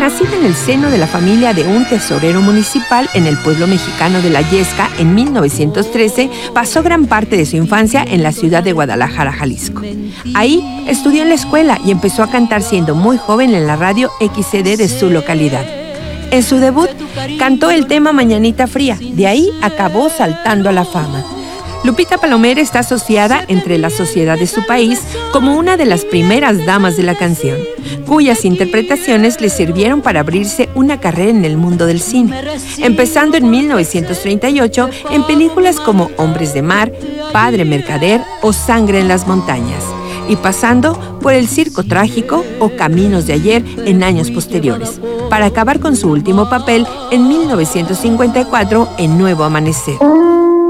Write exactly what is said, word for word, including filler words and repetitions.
Nacida en el seno de la familia de un tesorero municipal en el pueblo mexicano de La Yesca en mil novecientos trece, pasó gran parte de su infancia en la ciudad de Guadalajara, Jalisco. Ahí estudió en la escuela y empezó a cantar siendo muy joven en la radio X C D de su localidad. En su debut, cantó el tema Mañanita Fría, de ahí acabó saltando a la fama. Lupita Palomera está asociada entre la sociedad de su país como una de las primeras damas de la canción, cuyas interpretaciones le sirvieron para abrirse una carrera en el mundo del cine, empezando en mil novecientos treinta y ocho en películas como Hombres de Mar, Padre Mercader o Sangre en las Montañas, y pasando por El Circo Trágico o Caminos de Ayer en años posteriores, para acabar con su último papel en mil novecientos cincuenta y cuatro en Nuevo Amanecer.